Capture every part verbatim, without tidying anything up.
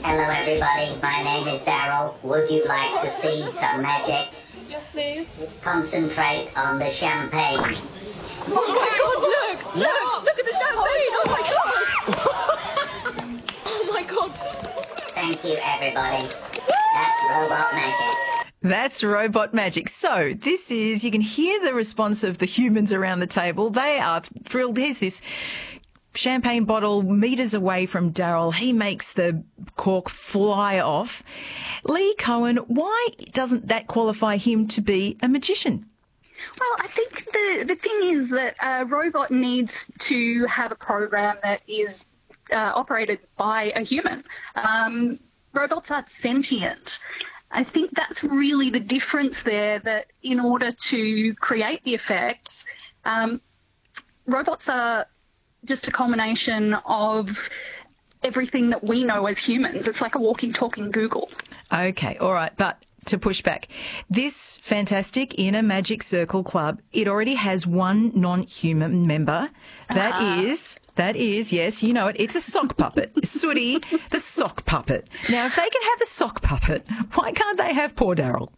Hello everybody, my name is Daryl. Would you like to see some magic? Yes, please. Concentrate on the champagne. Oh my God, look! Look! Look at the champagne! Oh my God! Oh my God! Thank you everybody. That's robot magic. That's robot magic. So this is, you can hear the response of the humans around the table. They are thrilled. Here's this champagne bottle metres away from Daryl. He makes the cork fly off. Lee Cohen, why doesn't that qualify him to be a magician? Well, I think the, the thing is that a robot needs to have a program that is uh, operated by a human. Um, robots are sentient. I think that's really the difference there, that in order to create the effects, um, robots are just a culmination of everything that we know as humans. It's like a walking, talking Google. Okay, all right, but to push back, this fantastic Inner Magic Circle Club, it already has one non-human member. That uh-huh. is, that is, yes, you know it, it's a sock puppet. Sooty, the sock puppet. Now, if they can have the sock puppet, why can't they have poor Daryl?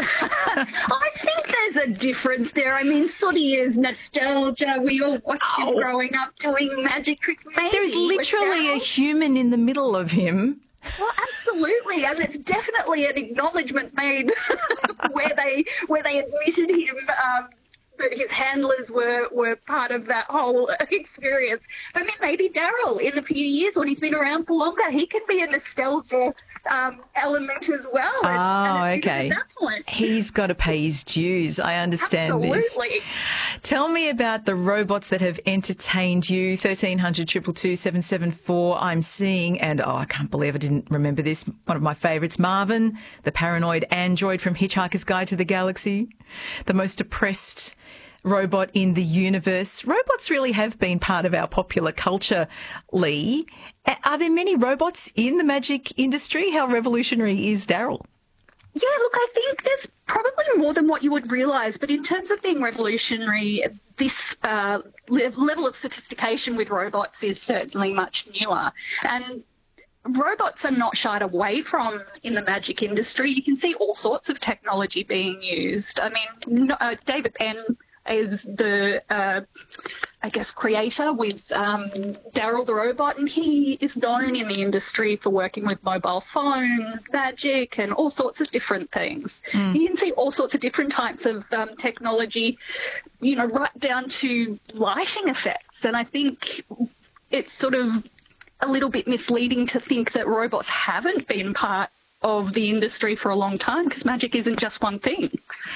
I think there's a difference there. I mean, Sooty is nostalgia. We all watched oh. him growing up doing magic tricks. Maybe there's literally a human in the middle of him. Well, absolutely, and it's definitely an acknowledgement made where they where they admitted him um, that his handlers were, were part of that whole experience. I mean, maybe Daryl, in a few years when he's been around for longer, he can be a nostalgia um, element as well. Oh, and, and okay. At that point. He's got to pay his dues. I understand Absolutely. this. Tell me about the robots that have entertained you. thirteen hundred, two two two, seven seven four. I'm seeing, and oh, I can't believe I didn't remember this, one of my favourites, Marvin, the paranoid android from Hitchhiker's Guide to the Galaxy, the most depressed robot in the universe. Robots really have been part of our popular culture, Lee. Are there many robots in the magic industry? How revolutionary is Daryl? Yeah, look, I think there's probably more than what you would realise, but in terms of being revolutionary, this uh, level of sophistication with robots is certainly much newer. And robots are not shied away from in the magic industry. You can see all sorts of technology being used. I mean, uh, David Penn is the, uh, I guess, creator with um, Daryl the robot, and he is known in the industry for working with mobile phones, magic, and all sorts of different things. Mm. You can see all sorts of different types of um, technology, you know, right down to lighting effects. And I think it's sort of a little bit misleading to think that robots haven't been part of the industry for a long time, because magic isn't just one thing.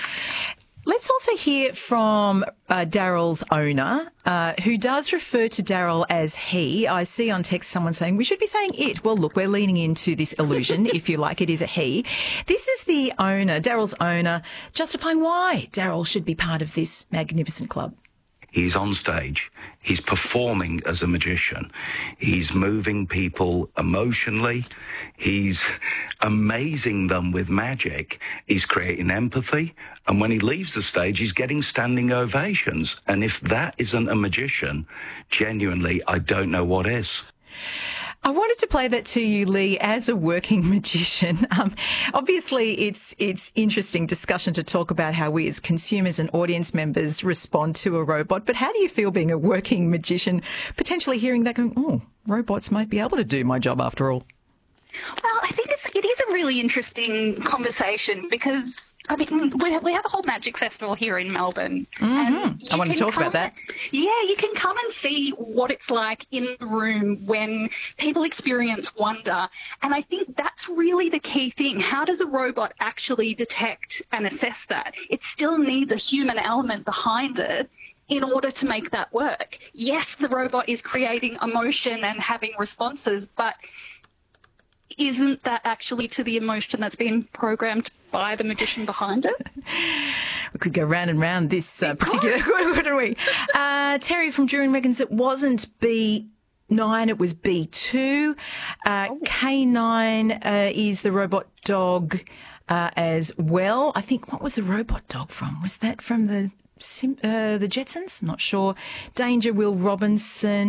Let's also hear from uh, Daryl's owner, uh, who does refer to Daryl as he. I see on text someone saying we should be saying it. Well, look, we're leaning into this illusion, if you like. It is a he. This is the owner, Daryl's owner, justifying why Daryl should be part of this magnificent club. He's on stage. He's performing as a magician. He's moving people emotionally. He's amazing them with magic. He's creating empathy. And when he leaves the stage, he's getting standing ovations. And if that isn't a magician, genuinely, I don't know what is. I wanted to play that to you, Lee, as a working magician. Um, obviously, it's it's interesting discussion to talk about how we as consumers and audience members respond to a robot. But how do you feel being a working magician, potentially hearing that going, oh, robots might be able to do my job after all? Well, I think it's, it is a really interesting conversation because, I mean, we have, we have a whole magic festival here in Melbourne. Mm-hmm. I want to talk about that. Yeah, you can come and see what it's like in the room when people experience wonder. And I think that's really the key thing. How does a robot actually detect and assess that? It still needs a human element behind it in order to make that work. Yes, the robot is creating emotion and having responses, but isn't that actually to the emotion that's been programmed by the magician behind it? We could go round and round this uh, particular, couldn't we? Uh, Terry from Durin reckons it wasn't B nine, it was B two. Uh, oh. K nine uh, is the robot dog uh, as well. I think, what was the robot dog from? Was that from the, Sim- uh, the Jetsons? Not sure. Danger Will Robinson.